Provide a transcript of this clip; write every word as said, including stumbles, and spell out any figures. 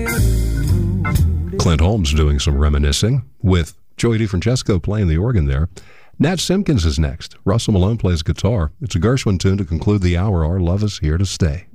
Clint Holmes doing some reminiscing with Joey DeFrancesco playing the organ there. Nat Simpkins is next. Russell Malone plays guitar. It's a Gershwin tune to conclude the hour. Our love is here to stay.